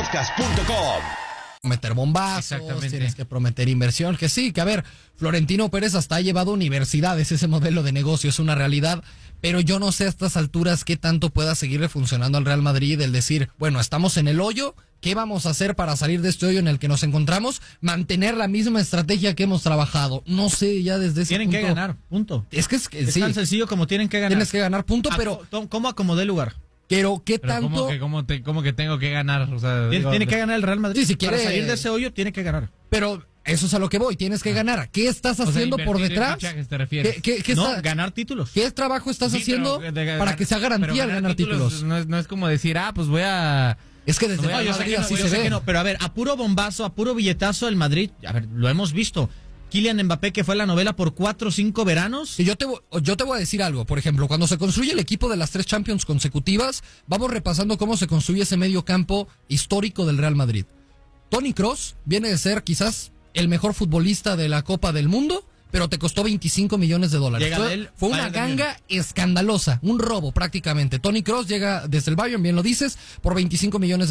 podcast.com. Meter bombazos, tienes que prometer inversión, que sí, que a ver, Florentino Pérez hasta ha llevado universidades, ese modelo de negocio es una realidad, pero yo no sé a estas alturas qué tanto pueda seguirle funcionando al Real Madrid el decir, bueno, estamos en el hoyo, ¿qué vamos a hacer para salir de este hoyo en el que nos encontramos? Mantener la misma estrategia que hemos trabajado, no sé, ya desde ese punto. Tienen que ganar, punto. Es sí, tan sencillo como tienen que ganar. Tienes que ganar, punto, pero... ¿Cómo acomodé el lugar? Pero ¿qué tanto? ¿Cómo que tengo que ganar? O sea, tiene que ganar el Real Madrid. Sí, si quiere... Para salir de ese hoyo tiene que ganar. Pero eso es a lo que voy, tienes que ganar. ¿Qué estás haciendo por detrás? ¿Te refieres? Ganar títulos. ¿Qué trabajo estás haciendo para que sea garantía el ganar títulos? No es como decir, pues voy a... Es que desde yo sé que no, pero a ver, a puro bombazo, a puro billetazo el Madrid, a ver, lo hemos visto. Kylian Mbappé, que fue la novela por 4 o 5 veranos. Y yo te voy a decir algo. Por ejemplo, cuando se construye el equipo de las 3 Champions consecutivas, vamos repasando cómo se construye ese medio campo histórico del Real Madrid. Toni Kroos viene de ser quizás el mejor futbolista de la Copa del Mundo, pero te costó $25 millones. Fue una ganga escandalosa, un robo prácticamente. Toni Kroos llega desde el Bayern, bien lo dices, por $25 millones.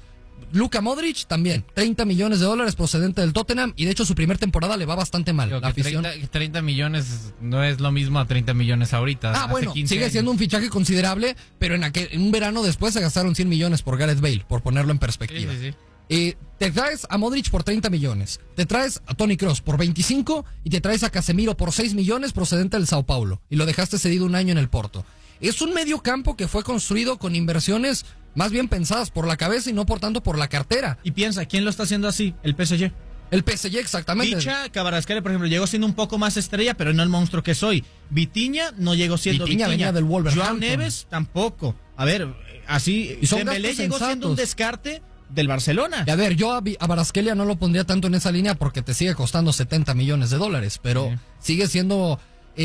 Luka Modric también, $30 millones procedente del Tottenham, y de hecho su primera temporada le va bastante mal. La afición... 30 millones no es lo mismo a 30 millones ahorita. Bueno, sigue siendo un fichaje considerable, pero en un verano después se gastaron 100 millones por Gareth Bale, por ponerlo en perspectiva. Sí. Te traes a Modric por 30 millones, te traes a Toni Kroos por 25 y te traes a Casemiro por 6 millones procedente del Sao Paulo, y lo dejaste cedido un año en el Porto. Es un medio campo que fue construido con inversiones más bien pensadas por la cabeza y no por tanto por la cartera. Y piensa, ¿quién lo está haciendo así? El PSG. El PSG, exactamente. Vicha Kvaratskhelia, por ejemplo, llegó siendo un poco más estrella, pero no el monstruo que soy. Vitinha no llegó siendo Vitinha. Venía del Wolverhampton. Joao Neves tampoco. A ver, así Dembélé llegó siendo un descarte del Barcelona. Y a ver, yo a Kvaratskhelia no lo pondría tanto en esa línea porque te sigue costando $70 millones, pero sigue siendo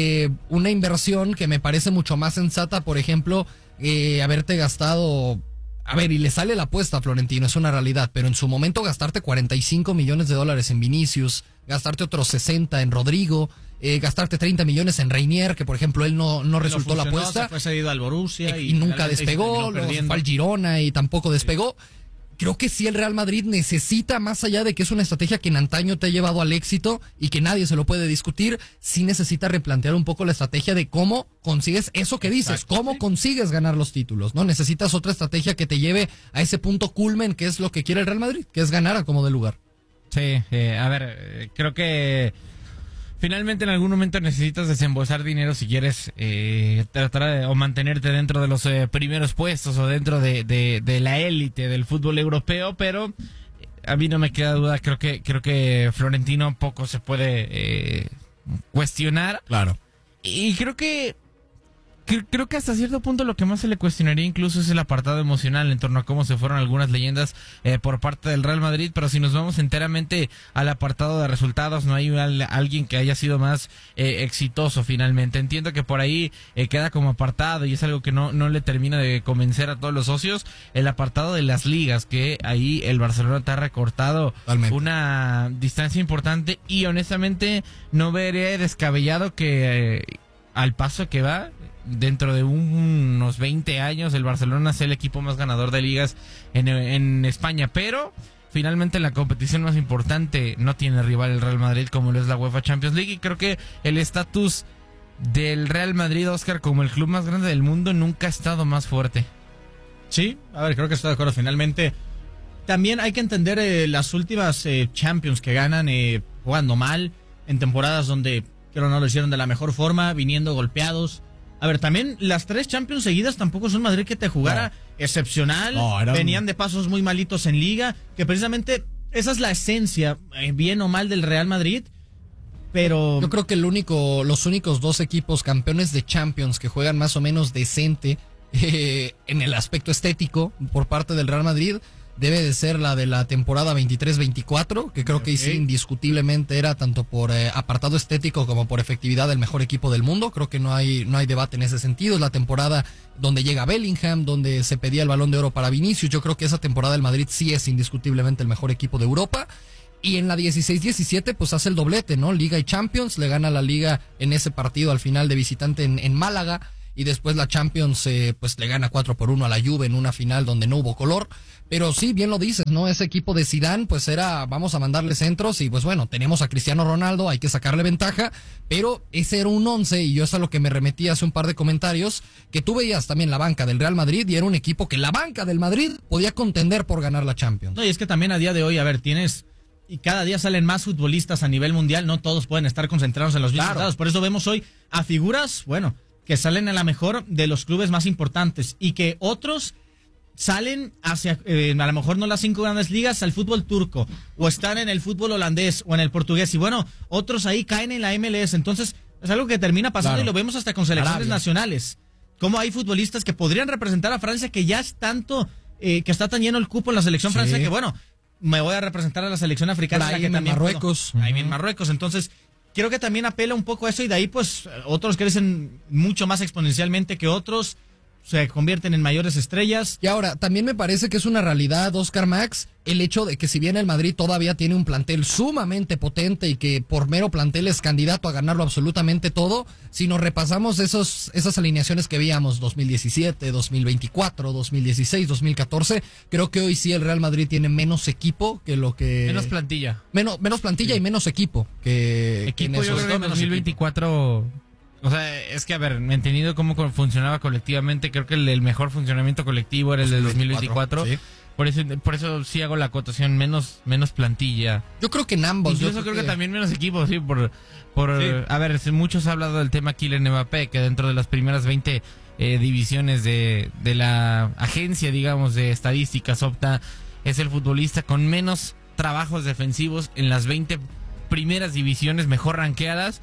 una inversión que me parece mucho más sensata, por ejemplo, haberte gastado... A ver, y le sale la apuesta a Florentino, es una realidad, pero en su momento gastarte $45 millones en Vinicius, gastarte otros 60 en Rodrigo, gastarte 30 millones en Reinier, que por ejemplo él no resultó la apuesta. Se fue cedido al Borussia y nunca despegó, luego fue al Girona y tampoco despegó. Creo que sí el Real Madrid necesita, más allá de que es una estrategia que en antaño te ha llevado al éxito y que nadie se lo puede discutir, sí necesita replantear un poco la estrategia de cómo consigues eso que dices. Exacto, cómo consigues ganar los títulos, ¿no? Necesitas otra estrategia que te lleve a ese punto culmen que es lo que quiere el Real Madrid, que es ganar a como de lugar. Sí, a ver, creo que finalmente en algún momento necesitas desembolsar dinero si quieres tratar o mantenerte dentro de los primeros puestos o dentro de la élite del fútbol europeo, pero a mí no me queda duda, creo que Florentino poco se puede cuestionar. Claro. Y creo que hasta cierto punto lo que más se le cuestionaría incluso es el apartado emocional en torno a cómo se fueron algunas leyendas por parte del Real Madrid, pero si nos vamos enteramente al apartado de resultados, no hay alguien que haya sido más exitoso finalmente. Entiendo que por ahí queda como apartado y es algo que no le termina de convencer a todos los socios, el apartado de las ligas, que ahí el Barcelona te ha recortado totalmente una distancia importante y honestamente no veré descabellado que al paso que va, dentro de unos 20 años el Barcelona sea el equipo más ganador de ligas en España, pero finalmente la competición más importante no tiene rival el Real Madrid como lo es la UEFA Champions League, y creo que el estatus del Real Madrid, Oscar, como el club más grande del mundo nunca ha estado más fuerte. Sí, a ver, creo que estoy de acuerdo. Finalmente también hay que entender las últimas Champions que ganan jugando mal, en temporadas donde creo no lo hicieron de la mejor forma, viniendo golpeados. A ver, también las 3 Champions seguidas tampoco son Madrid que te jugara excepcional. Venían de pasos muy malitos en Liga, que precisamente esa es la esencia, bien o mal, del Real Madrid. Pero yo creo que los únicos 2 equipos campeones de Champions que juegan más o menos decente en el aspecto estético por parte del Real Madrid debe de ser la de la temporada 23-24, que creo que sí, indiscutiblemente era tanto por apartado estético como por efectividad el mejor equipo del mundo. Creo que no hay debate en ese sentido. Es la temporada donde llega Bellingham, donde se pedía el Balón de Oro para Vinicius. Yo creo que esa temporada el Madrid sí es indiscutiblemente el mejor equipo de Europa. Y en la 16-17 pues hace el doblete, ¿no? Liga y Champions, le gana la Liga en ese partido al final de visitante en Málaga. y después la Champions pues le gana 4-1 a la Juve en una final donde no hubo color. Pero sí, bien lo dices, ¿no? Ese equipo de Zidane pues era, vamos a mandarle centros y pues bueno, tenemos a Cristiano Ronaldo, hay que sacarle ventaja, pero ese era un 11 y yo es a lo que me remetí hace un par de comentarios, que tú veías también la banca del Real Madrid y era un equipo que la banca del Madrid podía contender por ganar la Champions. No, y es que también a día de hoy, a ver, tienes... Y cada día salen más futbolistas a nivel mundial, no todos pueden estar concentrados en los mismos estados. Por eso vemos hoy a figuras, bueno, que salen a la mejor de los clubes más importantes y que otros salen hacia, a lo mejor no las 5 grandes ligas, al fútbol turco, o están en el fútbol holandés o en el portugués, y bueno, otros ahí caen en la MLS. Entonces es algo que termina pasando y lo vemos hasta con selecciones nacionales. Como hay futbolistas que podrían representar a Francia, que ya es tanto, que está tan lleno el cupo en la selección francesa, que bueno, me voy a representar a la selección africana. Ahí en Marruecos. Ahí en Marruecos. Entonces, creo que también apela un poco a eso y de ahí, pues, otros crecen mucho más exponencialmente que otros, se convierten en mayores estrellas. Y ahora, también me parece que es una realidad, Oscar Max, el hecho de que si bien el Madrid todavía tiene un plantel sumamente potente y que por mero plantel es candidato a ganarlo absolutamente todo, si nos repasamos esas alineaciones que veíamos 2017, 2024, 2016, 2014, creo que hoy sí el Real Madrid tiene menos equipo que lo que... Menos plantilla. Menos plantilla y menos equipo que... Equipo yo creo que en 2024... O sea, es que, a ver, entendido cómo funcionaba colectivamente, creo que el mejor funcionamiento colectivo era el del 2024. Sí. Por eso sí hago la acotación, menos plantilla. Yo creo que en ambos. Incluso creo que también menos equipos, sí, sí. A ver, muchos han hablado del tema Kylian Mbappé, que dentro de las primeras 20 divisiones de la agencia, digamos, de estadísticas Opta, es el futbolista con menos trabajos defensivos en las 20 primeras divisiones mejor rankeadas.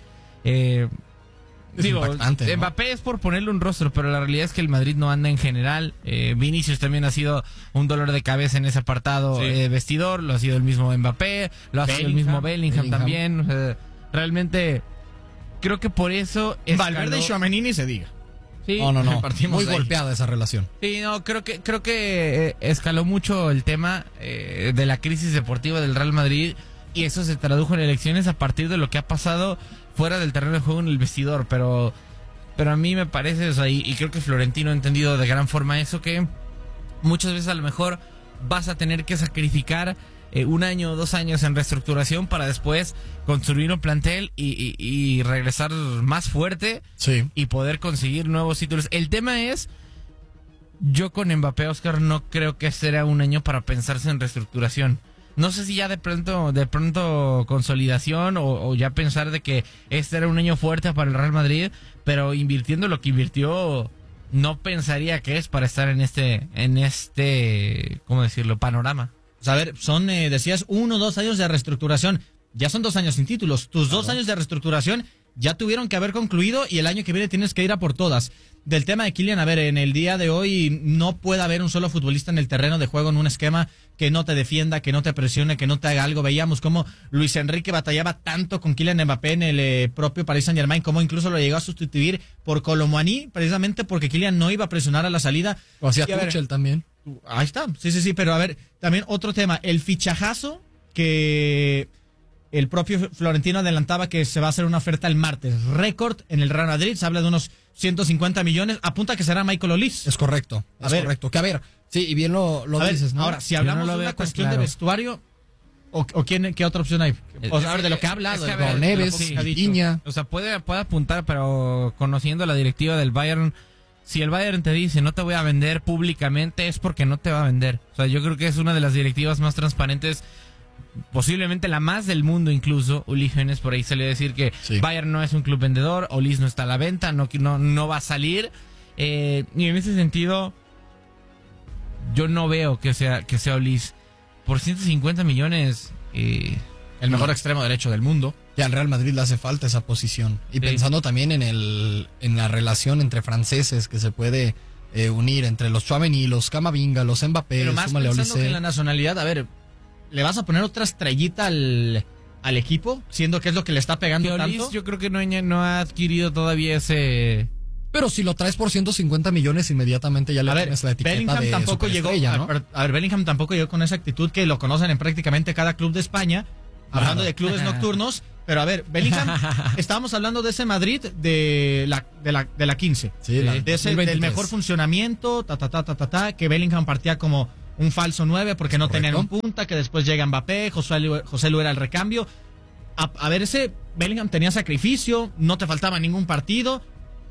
Digo, ¿no? Mbappé es por ponerle un rostro, pero la realidad es que el Madrid no anda en general. Vinicius también ha sido un dolor de cabeza en ese apartado vestidor, lo ha sido el mismo Mbappé, lo ha sido el mismo Bellingham también. Realmente creo que por eso Valverde y Tchouaméni ni se diga. Sí, no. Muy golpeada esa relación. Sí, no, creo que escaló mucho el tema de la crisis deportiva del Real Madrid y eso se tradujo en elecciones a partir de lo que ha pasado fuera del terreno de juego en el vestidor, pero a mí me parece, o sea, y creo que Florentino ha entendido de gran forma eso, que muchas veces a lo mejor vas a tener que sacrificar 1 año o 2 años en reestructuración para después construir un plantel y regresar más fuerte y poder conseguir nuevos títulos. El tema es, yo con Mbappé, Oscar, no creo que será 1 año para pensarse en reestructuración. No sé si ya de pronto consolidación o ya pensar de que este era 1 año fuerte para el Real Madrid, pero invirtiendo lo que invirtió, no pensaría que es para estar en este, ¿cómo decirlo?, panorama. O sea, a ver, son, decías, 1 o 2 años de reestructuración. Ya son 2 años sin títulos. Tus 2 años de reestructuración ya tuvieron que haber concluido y el año que viene tienes que ir a por todas. Del tema de Kylian, a ver, en el día de hoy no puede haber un solo futbolista en el terreno de juego en un esquema que no te defienda, que no te presione, que no te haga algo. Veíamos cómo Luis Enrique batallaba tanto con Kylian Mbappé en el propio Paris Saint-Germain, cómo incluso lo llegó a sustituir por Colomboani, precisamente porque Kylian no iba a presionar a la salida. O hacía Tuchel también. Ahí está, sí, pero a ver, también otro tema, el fichajazo que el propio Florentino adelantaba que se va a hacer una oferta el martes, récord en el Real Madrid, se habla de unos 150 millones, apunta que será Michael Olise. Es correcto, correcto. Que a ver, sí, y bien lo dices, ¿no? Ahora, si hablamos de una cuestión de vestuario, ¿qué otra opción hay? O sea, a ver, de lo que ha hablado, Neves, Viña. O sea, puede apuntar, pero conociendo la directiva del Bayern, si el Bayern te dice no te voy a vender públicamente, es porque no te va a vender. O sea, yo creo que es una de las directivas más transparentes, posiblemente la más del mundo incluso. Uli Hoeneß por ahí salió a decir que Bayern no es un club vendedor, Olise no está a la venta, no va a salir. Y en ese sentido, yo no veo que sea Olise. Por 150 millones... el mejor extremo derecho del mundo. Y al Real Madrid le hace falta esa posición. Y pensando también en la relación entre franceses que se puede unir entre los Tchouaméni, los Camavinga, los Mbappé. Pero más pensando que en la nacionalidad, a ver, ¿le vas a poner otra estrellita al equipo? Siendo que es lo que le está pegando tanto. Yo creo que no ha adquirido todavía ese... Pero si lo traes por 150 millones, inmediatamente ya le pones la etiqueta Bellingham de tampoco llegó, ¿no? A ver, Bellingham tampoco llegó con esa actitud que lo conocen en prácticamente cada club de España, hablando de clubes nocturnos. Pero a ver, Bellingham, estábamos hablando de ese Madrid de la 15. Sí, de ese, del mejor funcionamiento, que Bellingham partía como un falso 9 porque no tenían un punta, que después llega Mbappé, José Lu era el recambio. A ver, ese Bellingham tenía sacrificio, no te faltaba ningún partido.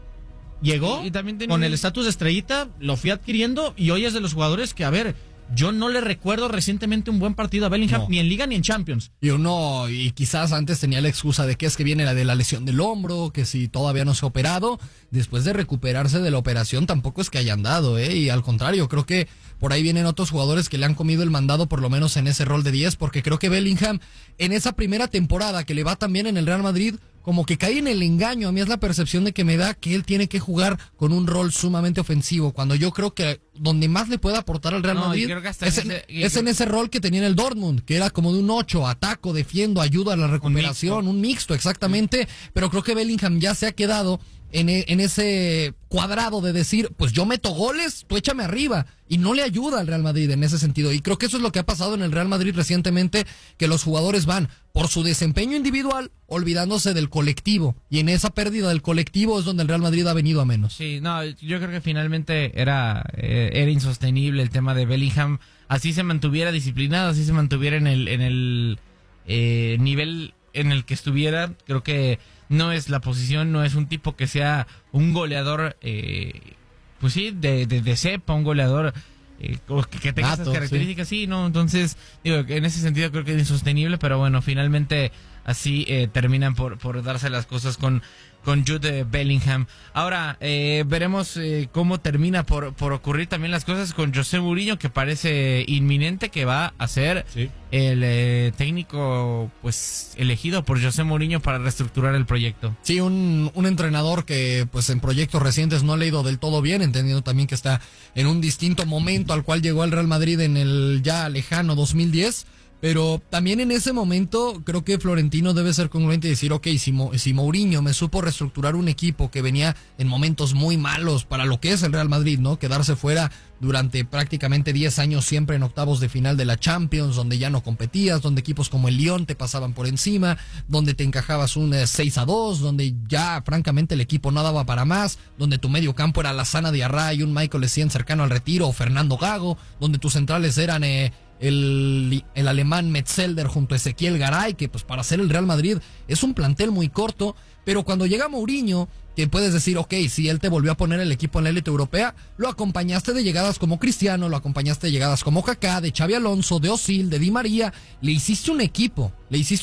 Llegó y también con el estatus de estrellita, lo fui adquiriendo y hoy es de los jugadores que, a ver, yo no le recuerdo recientemente un buen partido a Bellingham, ni en Liga ni en Champions. Y quizás antes tenía la excusa de que es que viene la de la lesión del hombro, que si todavía no se ha operado, después de recuperarse de la operación tampoco es que haya andado, y al contrario, creo que por ahí vienen otros jugadores que le han comido el mandado, por lo menos en ese rol de 10, porque creo que Bellingham, en esa primera temporada que le va también en el Real Madrid, como que cae en el engaño. A mí es la percepción de que me da que él tiene que jugar con un rol sumamente ofensivo, cuando yo creo que donde más le puede aportar al Real Madrid es en ese rol que tenía en el Dortmund, que era como de un 8, ataco, defiendo, ayuda a la recuperación, un mixto exactamente, pero creo que Bellingham ya se ha quedado en ese cuadrado de decir, pues yo meto goles, tú échame arriba, y no le ayuda al Real Madrid en ese sentido, y creo que eso es lo que ha pasado en el Real Madrid recientemente, que los jugadores van por su desempeño individual olvidándose del colectivo, y en esa pérdida del colectivo es donde el Real Madrid ha venido a menos. Sí, no, yo creo que finalmente era insostenible el tema de Bellingham, así se mantuviera disciplinado, así se mantuviera en el nivel en el que estuviera. Creo que no es la posición, no es un tipo que sea un goleador, pues sí, de cepa, un goleador que tenga esas características, sí, ¿no? Entonces, digo, en ese sentido creo que es insostenible, pero bueno, finalmente así terminan por darse las cosas con Jude Bellingham. Ahora, veremos cómo termina por ocurrir también las cosas con José Mourinho, que parece inminente que va a ser el técnico pues elegido por José Mourinho para reestructurar el proyecto. Sí, un entrenador que pues en proyectos recientes no le ha ido del todo bien, entendiendo también que está en un distinto momento al cual llegó al Real Madrid en el ya lejano 2010. Pero también en ese momento creo que Florentino debe ser congruente y decir, ok, si Mourinho me supo reestructurar un equipo que venía en momentos muy malos para lo que es el Real Madrid, ¿no? Quedarse fuera durante prácticamente 10 años siempre en octavos de final de la Champions, donde ya no competías, donde equipos como el Lyon te pasaban por encima, donde te encajabas un 6-2, donde ya francamente el equipo no daba para más, donde tu medio campo era Lassana Diarra y un Michael Essien cercano al retiro, o Fernando Gago, donde tus centrales eran el alemán Metzelder junto a Ezequiel Garay, que pues para ser el Real Madrid es un plantel muy corto, pero cuando llega Mourinho, que puedes decir, ok, si él te volvió a poner el equipo en la élite europea, lo acompañaste de llegadas como Cristiano, lo acompañaste de llegadas como Kaká, de Xabi Alonso, de Özil, de Di María, le hiciste un equipo,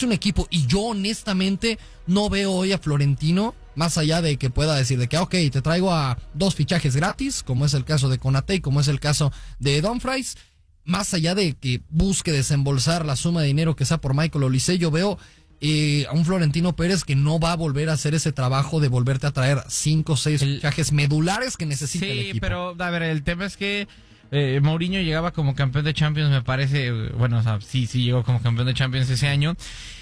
y yo honestamente no veo hoy a Florentino, más allá de que pueda decir de que, ok, te traigo a 2 fichajes gratis, como es el caso de Konaté y como es el caso de Dumfries. Más allá de que busque desembolsar la suma de dinero que sea por Michael Olise, yo veo a un Florentino Pérez que no va a volver a hacer ese trabajo de volverte a traer 5 o 6 fichajes medulares que necesita el equipo. Sí, pero a ver, el tema es que Mourinho llegaba como campeón de Champions, me parece, bueno, o sea, sí llegó como campeón de Champions ese año.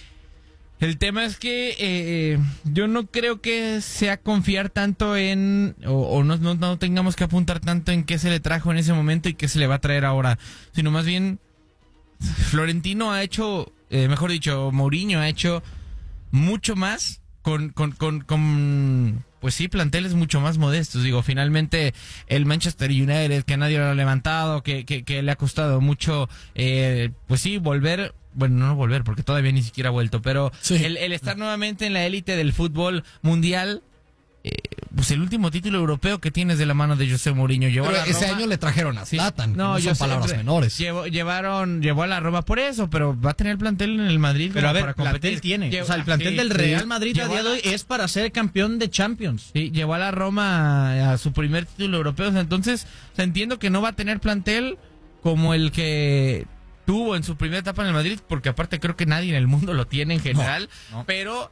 El tema es que yo no creo que sea confiar tanto en, o no tengamos que apuntar tanto en qué se le trajo en ese momento y qué se le va a traer ahora, sino más bien Florentino ha hecho, mejor dicho, Mourinho ha hecho mucho más con pues sí, planteles mucho más modestos. Digo, finalmente el Manchester United, que nadie lo ha levantado, que le ha costado mucho, pues sí, volver. Bueno, no volver, porque todavía ni siquiera ha vuelto, pero sí, el estar nuevamente en la élite del fútbol mundial, pues el último título europeo que tienes de la mano de José Mourinho. Pero ese año le trajeron a Zlatan, sí, no son palabras menores. Llevó a la Roma por eso, pero va a tener plantel en el Madrid. Pero a ver, para competir tiene. O sea, el plantel del Real Madrid a día de hoy es para ser campeón de Champions. Sí, llevó a la Roma a su primer título europeo. O sea, entonces, entiendo que no va a tener plantel como el que tuvo en su primera etapa en el Madrid, porque aparte creo que nadie en el mundo lo tiene en general, no. Pero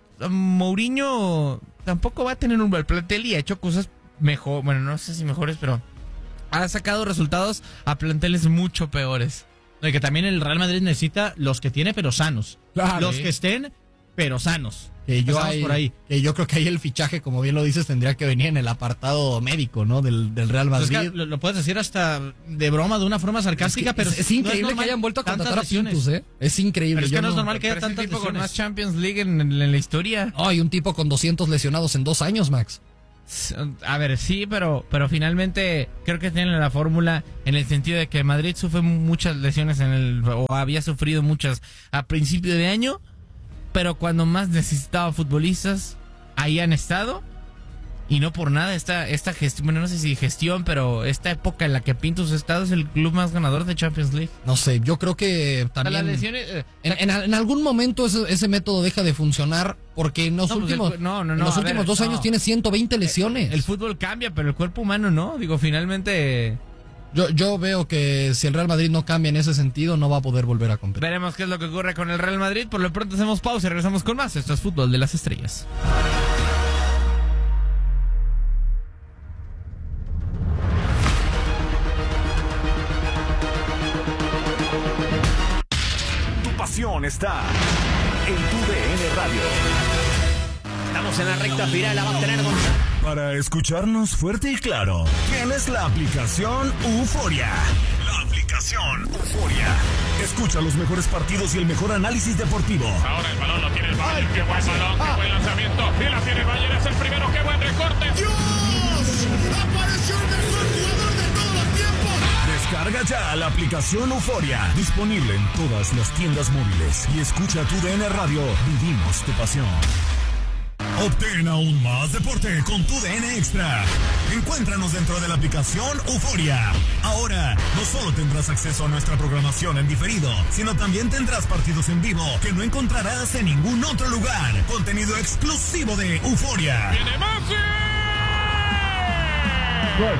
Mourinho tampoco va a tener un buen plantel y ha hecho cosas mejor, bueno, no sé si mejores, pero ha sacado resultados a planteles mucho peores. Y que también el Real Madrid necesita los que tiene, pero sanos. Claro, los que estén, pero sanos. Yo creo que ahí el fichaje, como bien lo dices, tendría que venir en el apartado médico, ¿no? Del Real Madrid. Pues es que lo puedes decir hasta de broma, de una forma sarcástica, pero es increíble que hayan vuelto a contratar a Pintus, ¿eh? Es increíble. Pero es que no es normal que haya tantas tipo con lesiones. más Champions League en la historia. Y un tipo con 200 lesionados en 2 años, Max. A ver, sí, pero finalmente creo que tienen la fórmula en el sentido de que Madrid sufre muchas lesiones o había sufrido muchas a principio de año, pero cuando más necesitaba futbolistas, ahí han estado. Y no por nada, esta gestión, bueno, no sé si gestión, pero esta época en la que Pintus ha estado es el club más ganador de Champions League. No sé, yo creo que también las lesiones, en algún momento ese método deja de funcionar porque en los últimos 2 años tiene 120 lesiones. El fútbol cambia, pero el cuerpo humano no. Digo, finalmente... Yo veo que si el Real Madrid no cambia en ese sentido, no va a poder volver a competir. Veremos qué es lo que ocurre con el Real Madrid. Por lo pronto hacemos pausa y regresamos con más. Esto es Fútbol de las Estrellas. Está en tu DN Radio. Estamos en la recta final, la va a tener Gonzalo. Para escucharnos fuerte y claro, tienes la aplicación Euforia. La aplicación Euforia. Escucha los mejores partidos y el mejor análisis deportivo. Ahora el balón lo tiene el Bayern. Qué buen balón, qué buen lanzamiento. Y la tiene el Bayern, es el primero. Qué buen recorte. ¡Dios! ¡Apareció el mejor jugador de todos los tiempos! Descarga ya la aplicación Euforia. Disponible en todas las tiendas móviles. Y escucha tu DN Radio. Vivimos tu pasión. Obtén aún más deporte con tu DN Extra. Encuéntranos dentro de la aplicación Euforia. Ahora, no solo tendrás acceso a nuestra programación en diferido, sino también tendrás partidos en vivo que no encontrarás en ningún otro lugar. Contenido exclusivo de Euforia. ¡Viene Messi! ¡Gol!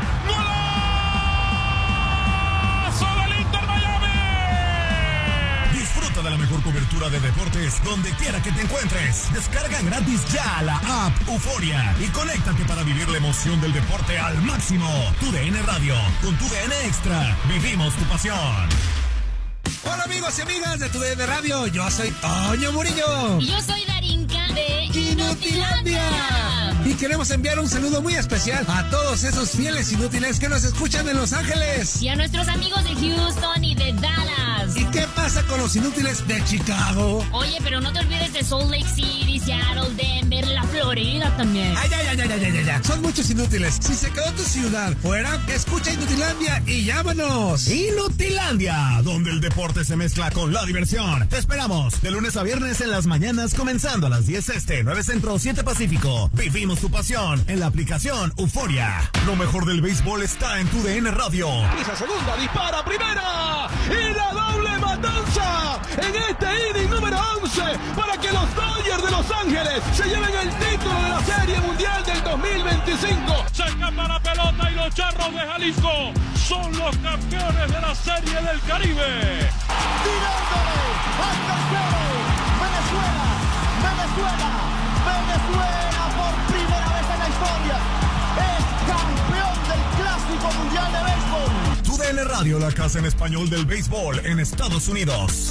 Disfruta de la mejor cobertura de deportes donde quiera que te encuentres. Descarga gratis ya la app Euforia y conéctate para vivir la emoción del deporte al máximo. Tu DN Radio, con tu DN Extra, vivimos tu pasión. Hola amigos y amigas de tu DN Radio, yo soy Toño Murillo. Y yo soy Darinka de Inutilandia. Y queremos enviar un saludo muy especial a todos esos fieles inútiles que nos escuchan en Los Ángeles. Y a nuestros amigos de Houston y de Dallas. ¿Y qué pasa con los inútiles de Chicago? Oye, pero no te olvides de Salt Lake City, Seattle, Denver, la Florida también. Ay. Son muchos inútiles. Si se quedó tu ciudad fuera, escucha Inutilandia y llámanos. Inutilandia, donde el deporte se mezcla con la diversión. Te esperamos de lunes a viernes en las mañanas, comenzando a las 10 este, 9 centro, 7 pacífico. Vivimos tu pasión en la aplicación Euforia. Lo mejor del béisbol está en tu DN Radio. Esa segunda, dispara primera y la doble matanza en este inning número 11 para que los Dodgers de Los Ángeles se lleven el título de la Serie Mundial del 2025. Se escapa la pelota y los Charros de Jalisco son los campeones de la Serie del Caribe. Tirándole al tercero. Venezuela por primera vez en la historia es campeón del Clásico Mundial de Béisbol. Tu DN Radio, la casa en español del béisbol en Estados Unidos.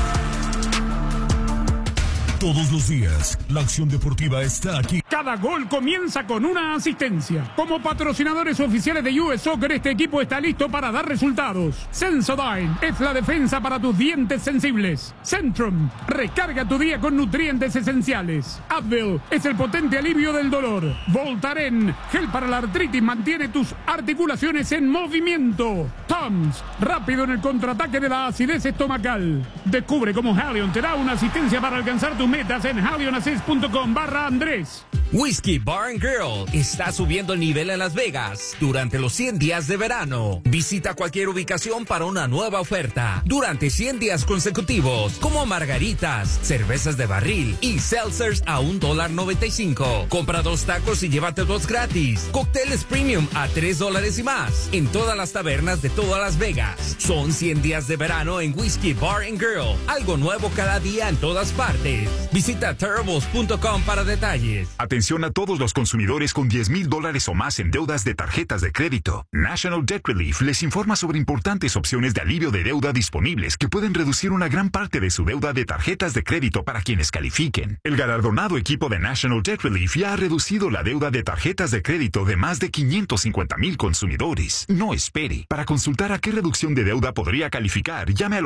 Todos los días, la acción deportiva está aquí. Cada gol comienza con una asistencia. Como patrocinadores oficiales de US Soccer, este equipo está listo para dar resultados. Sensodyne es la defensa para tus dientes sensibles. Centrum, recarga tu día con nutrientes esenciales. Advil es el potente alivio del dolor. Voltaren, gel para la artritis, mantiene tus articulaciones en movimiento. Tums, rápido en el contraataque de la acidez estomacal. Descubre cómo Halion te da una asistencia para alcanzar tus metas en halionassist.com/Andrés. Whiskey Bar & Grill está subiendo el nivel en Las Vegas durante los 100 días de verano. Visita cualquier ubicación para una nueva oferta durante 100 días consecutivos, como margaritas, cervezas de barril y seltzers a $1.95. Compra 2 tacos y llévate 2 gratis. Cócteles premium a $3 y más en todas las tabernas de todas Las Vegas. Son 100 días de verano en Whiskey Bar & Grill. Algo nuevo cada día en todas partes. Visita terribles.com para detalles. atención a todos los consumidores con $10,000 o más en deudas de tarjetas de crédito. National Debt Relief les informa sobre importantes opciones de alivio de deuda disponibles que pueden reducir una gran parte de su deuda de tarjetas de crédito para quienes califiquen. El galardonado equipo de National Debt Relief ya ha reducido la deuda de tarjetas de crédito de más de 550,000 consumidores. No espere. Para consultar a qué reducción de deuda podría calificar, llame al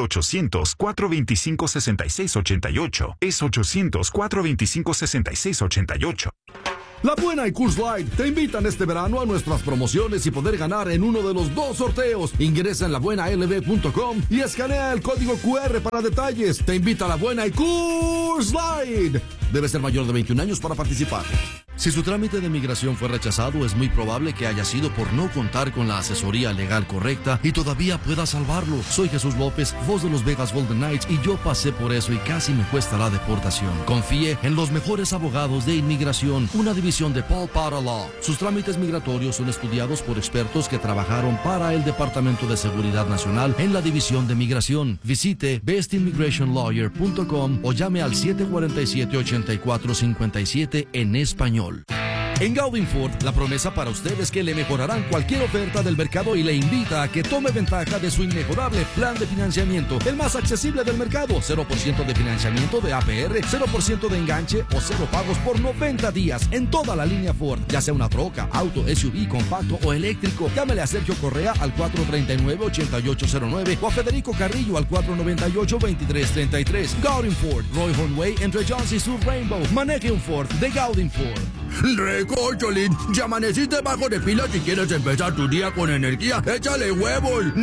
800-425-6688. Es 800-425-6688. La Buena y Coors Light te invitan este verano a nuestras promociones y poder ganar en uno de los 2 sorteos. Ingresa en labuenalb.com y escanea el código QR para detalles. Te invita a La Buena y Coors Light. Debe ser mayor de 21 años para participar. Si su trámite de migración fue rechazado, es muy probable que haya sido por no contar con la asesoría legal correcta y todavía pueda salvarlo. Soy Jesús López, voz de los Vegas Golden Knights, y yo pasé por eso y casi me cuesta la deportación. Confíe en los mejores abogados de inmigración, una división de Paul Potter Law. Sus trámites migratorios son estudiados por expertos que trabajaron para el Departamento de Seguridad Nacional en la División de Migración. Visite bestimmigrationlawyer.com o llame al 747-8457 en español. En Gaudin Ford, la promesa para usted es que le mejorarán cualquier oferta del mercado y le invita a que tome ventaja de su inmejorable plan de financiamiento, el más accesible del mercado. 0% de financiamiento de APR, 0% de enganche o 0 pagos por 90 días en toda la línea Ford, ya sea una troca, auto, SUV, compacto o eléctrico. Llámele a Sergio Correa al 439-8809 o a Federico Carrillo al 498-2333. Gaudin Ford, Roy Hornway entre Jones y Sur Rainbow. Maneje un Ford de Gaudin Ford. Recocholín, ya amaneciste bajo de pila. Si quieres empezar tu día con energía, échale huevos.